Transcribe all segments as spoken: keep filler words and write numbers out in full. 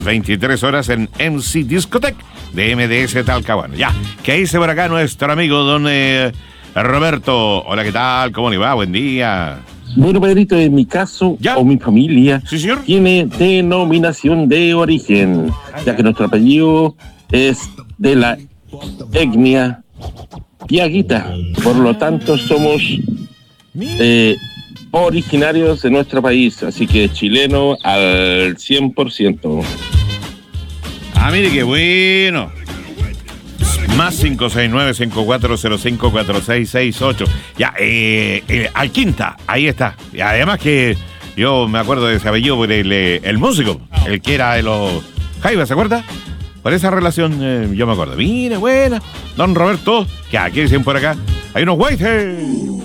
veintitrés horas en M C Discotech de M D S Talcahuano. Ya, que dice por acá nuestro amigo don eh, Roberto. Hola, ¿qué tal? ¿Cómo le va? Buen día. Bueno, Pedrito, en mi caso, ¿ya? O mi familia, ¿sí, señor? Tiene denominación de origen, ya que nuestro apellido es de la etnia Tiaguita. Por lo tanto, somos eh, originarios de nuestro país, así que chileno al cien por ciento. Ah, mire qué bueno. Más cinco seis nueve, cinco cuatro cero cinco, cuatro seis seis ocho. Ya, eh, eh, al quinta, ahí está. Y además que yo me acuerdo de ese apellido por el, eh, el músico, el que era de los Jaivas, ¿se acuerda? Por esa relación eh, yo me acuerdo. Mire, buena. Don Roberto, que aquí dicen por acá, hay unos güeyes.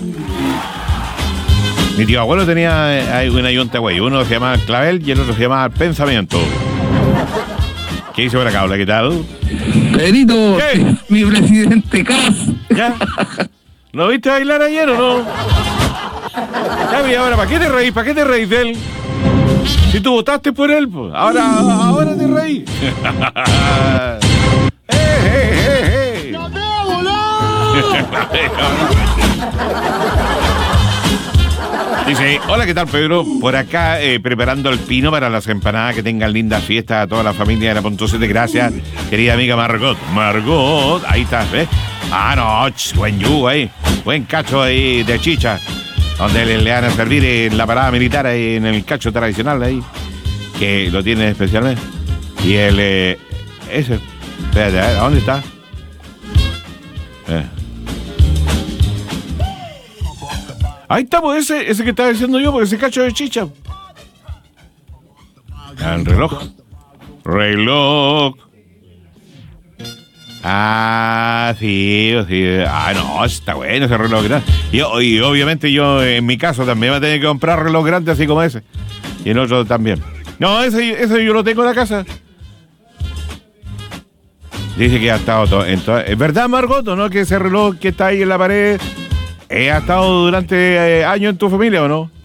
Mi tío abuelo tenía eh, hay una yunta güey. Uno se llamaba Clavel y el otro se llamaba Pensamiento. ¿Qué dice por acá? Hola, ¿qué tal? Pedrito, ¿qué? Mi presidente Cas. ¿Ya? ¿Lo viste bailar ayer o no? Ya, y ahora, ¿para qué te reís? ¿Para qué te reís de él? Si tú votaste por él, pues. Ahora, ahora te reís. ¡Eh, eh, eh, eh! ¡No te Dice, hola, ¿qué tal, Pedro? Por acá, eh, preparando el pino para las empanadas, que tengan lindas fiestas a toda la familia de la Punto siete. Gracias, querida amiga Margot. Margot, ahí estás, ¿ves? Ah, no, ch, buen yugo ahí. Buen cacho ahí de chicha, donde le, le van a servir en la parada militar, ahí en el cacho tradicional ahí, que lo tiene especialmente. Y el, eh, ese, espérate, a ver, ¿a dónde está? Eh. Ahí estamos, ese, ese que estaba diciendo yo, porque ese cacho de chicha. El reloj. Reloj. Ah, sí, sí. Ah, no, está bueno ese reloj grande. Y, y obviamente yo, en mi caso, también voy a tener que comprar reloj grande así como ese. Y en otro también. No, ese, ese yo lo tengo en la casa. Dice que ha estado todo. Entonces, ¿es verdad, Margot, no? Que ese reloj que está ahí en la pared... ¿Eh, ¿Ha estado durante eh, años en tu familia o no?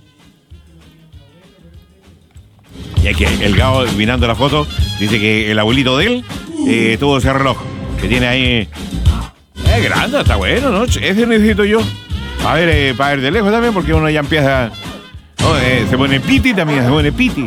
Y es que el Gabo, mirando la foto, dice que el abuelito de él eh, tuvo ese reloj que tiene ahí. Es grande, está bueno, ¿no? Ese necesito yo. A ver, eh, para ver de lejos también, porque uno ya empieza. Oh, eh, se pone piti también, se pone piti.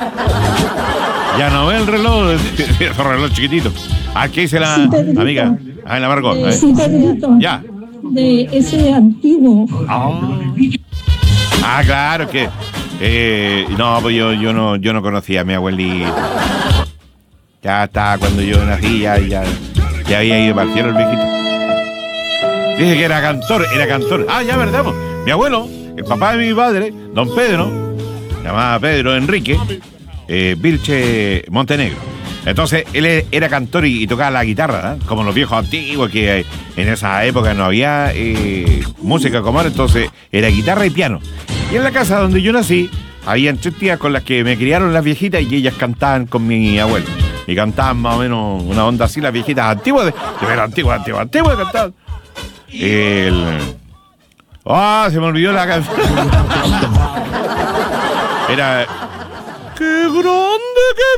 Ya no ve el reloj, esos reloj chiquititos. Ah, ¿qué dice la sí, amiga? Ah, la Margot. Eh, sí, Pedrito. Ya. De ese antiguo. Oh. Ah, claro que eh, no, pues yo, yo no yo no conocía a mi abuelita. Ya está, cuando yo nací ya, ya, ya había ido para el cielo el viejito. Dice que era cantor, era cantor. Ah, ya, verdad, pues. Mi abuelo, el papá de mi padre, don Pedro, se llamaba Pedro Enrique eh, Vilche Montenegro. Entonces, él era cantor y, y tocaba la guitarra, ¿eh? Como los viejos antiguos, que en esa época no había eh, música como ahora, entonces era guitarra y piano. Y en la casa donde yo nací, había tres tías con las que me criaron las viejitas y ellas cantaban con mi abuelo. Y cantaban más o menos una onda así, las viejitas antiguas, de, de antiguas, antiguas, antiguas, cantaban. El... ¡Ah! Oh, se me olvidó la canción. Era... ¡Qué grande que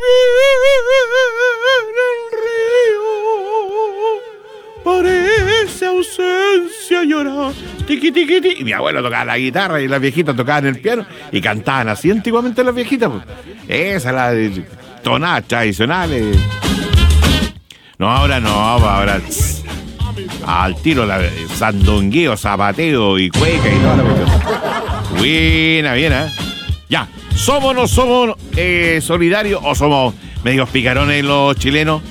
viene el río! Parece ausencia llorar. Tiqui, tiqui, tiqui. Y mi abuelo tocaba la guitarra y las viejitas tocaban el piano y cantaban así antiguamente las viejitas. Pues. Esa, la de tonadas tradicionales. No, ahora no, ahora tss, al tiro, la sandungueo, zapateo y cueca y toda la cuestión. Buena, bien, ¿eh? Ya. ¿Somos o no somos eh, solidarios o somos medios picarones los chilenos?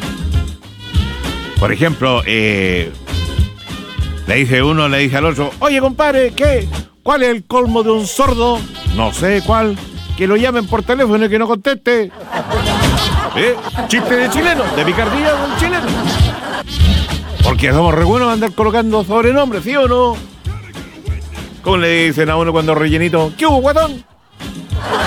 Por ejemplo, eh, le dice uno, le dice al otro, oye, compadre, ¿qué? ¿Cuál es el colmo de un sordo? No sé cuál. Que lo llamen por teléfono y que no conteste. ¿Eh? Chiste de chileno, de picardía de un chileno. Porque somos re buenos andar colocando sobrenombres, ¿sí o no? ¿Cómo le dicen a uno cuando rellenito? ¿Qué hubo, guatón?